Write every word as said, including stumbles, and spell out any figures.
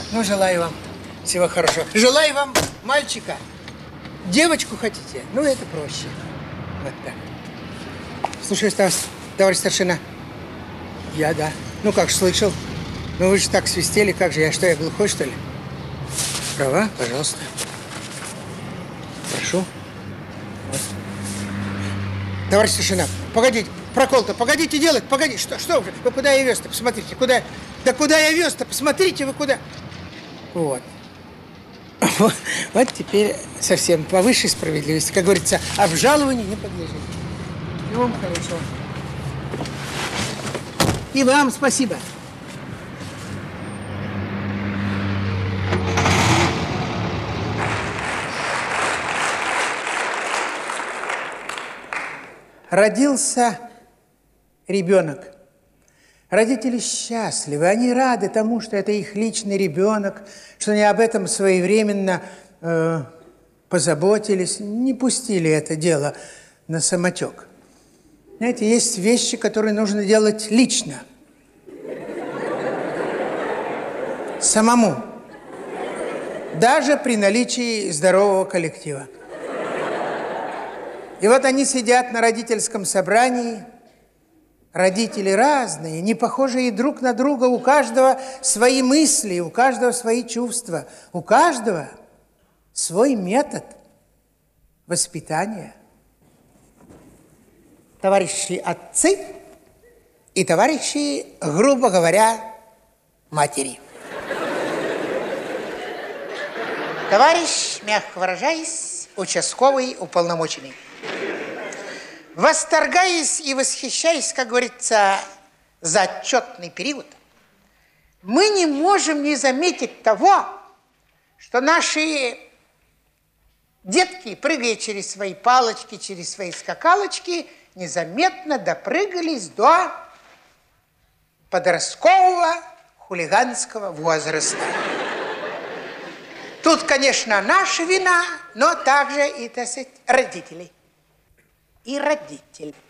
Ну, желаю вам всего хорошего. Желаю вам мальчика. Девочку хотите? Ну, это проще. Вот так. Слушай, Стас, товарищ старшина. Я, да. Ну, как же, слышал. Ну, вы же так свистели. Как же, я что, я глухой, что ли? Права, пожалуйста. Прошу. Вот. Товарищ старшина, погодите. Прокол-то, погодите делать, погодите. Что, что вы? Вы куда я вез-то? Посмотрите, куда... Да куда я вез-то? Посмотрите, вы куда... Вот. Вот, вот теперь совсем по высшей справедливости. Как говорится, обжалованию не подлежит. Всего вам хорошего. И вам спасибо. Родился ребенок. Родители счастливы, они рады тому, что это их личный ребенок, что они об этом своевременно э, позаботились, не пустили это дело на самотек. Знаете, есть вещи, которые нужно делать лично. Самому. Даже при наличии здорового коллектива. И вот они сидят на родительском собрании. Родители разные, не похожие друг на друга, у каждого свои мысли, у каждого свои чувства, у каждого свой метод воспитания. Товарищи отцы и товарищи, грубо говоря, матери. Товарищ, мягко выражаясь, участковый уполномоченный. Восторгаясь и восхищаясь, как говорится, за отчетный период, мы не можем не заметить того, что наши детки, прыгая через свои палочки, через свои скакалочки, незаметно допрыгались до подросткового хулиганского возраста. Тут, конечно, наша вина, но также и, так сказать, родителей. И родитель.